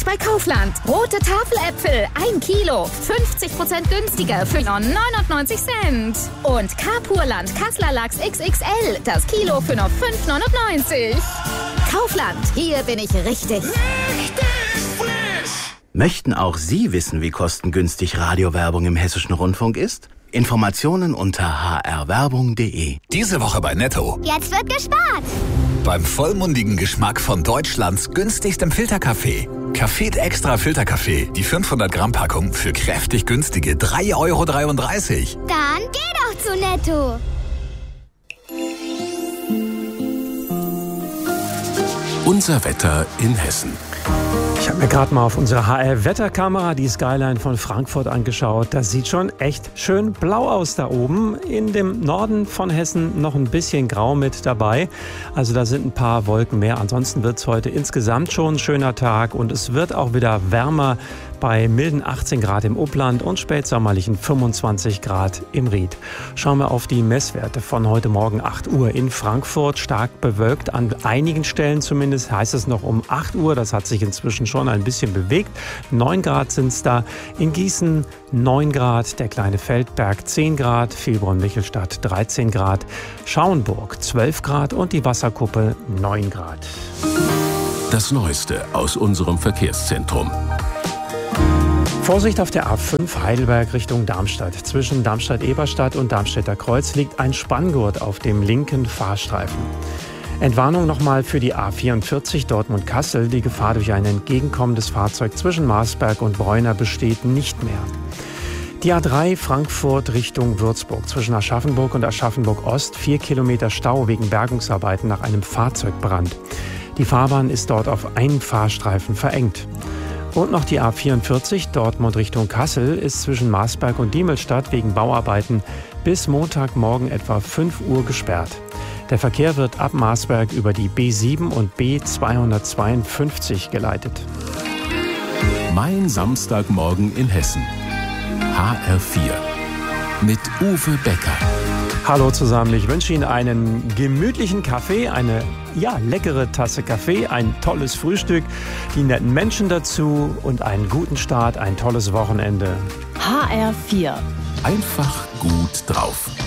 bei Kaufland. Rote Tafeläpfel, 1 Kilo, 50% günstiger für nur 99 Cent. Und Carpurland Kasseler Lachs XXL, das Kilo für nur 5,99. Kaufland, hier bin ich richtig. Möchten auch Sie wissen, wie kostengünstig Radiowerbung im Hessischen Rundfunk ist? Informationen unter hrwerbung.de. Diese Woche bei Netto. Jetzt wird gespart. Beim vollmundigen Geschmack von Deutschlands günstigstem Filterkaffee. Café Extra Filterkaffee. Die 500 Gramm Packung für kräftig günstige 3,33 Euro. Dann geh doch zu Netto. Unser Wetter in Hessen. Ich habe mir gerade mal auf unsere HR-Wetterkamera die Skyline von Frankfurt angeschaut. Das sieht schon echt schön blau aus da oben. In dem Norden von Hessen noch ein bisschen grau mit dabei. Also da sind ein paar Wolken mehr. Ansonsten wird es heute insgesamt schon ein schöner Tag. Und es wird auch wieder wärmer bei milden 18 Grad im Upland und spätsommerlichen 25 Grad im Ried. Schauen wir auf die Messwerte von heute Morgen 8 Uhr in Frankfurt. Stark bewölkt, an einigen Stellen zumindest heißt es noch um 8 Uhr. Das hat sich inzwischen schon ein bisschen bewegt. 9 Grad sind es da. In Gießen 9 Grad, der kleine Feldberg 10 Grad, Vilbronn-Michelstadt 13 Grad, Schauenburg 12 Grad und die Wasserkuppe 9 Grad. Das Neueste aus unserem Verkehrszentrum. Vorsicht auf der A5 Heidelberg Richtung Darmstadt. Zwischen Darmstadt-Eberstadt und Darmstädter Kreuz liegt ein Spanngurt auf dem linken Fahrstreifen. Entwarnung nochmal für die A44 Dortmund-Kassel. Die Gefahr durch ein entgegenkommendes Fahrzeug zwischen Marsberg und Bräuner besteht nicht mehr. Die A3 Frankfurt Richtung Würzburg. Zwischen Aschaffenburg und Aschaffenburg-Ost 4 Kilometer Stau wegen Bergungsarbeiten nach einem Fahrzeugbrand. Die Fahrbahn ist dort auf einen Fahrstreifen verengt. Und noch die A44 Dortmund Richtung Kassel ist zwischen Marsberg und Diemelstadt wegen Bauarbeiten bis Montagmorgen etwa 5 Uhr gesperrt. Der Verkehr wird ab Marsberg über die B7 und B252 geleitet. Mein Samstagmorgen in Hessen. HR4 mit Uwe Becker. Hallo zusammen, ich wünsche Ihnen einen gemütlichen Kaffee, eine leckere Tasse Kaffee, ein tolles Frühstück, die netten Menschen dazu und einen guten Start, ein tolles Wochenende. HR4. Einfach gut drauf.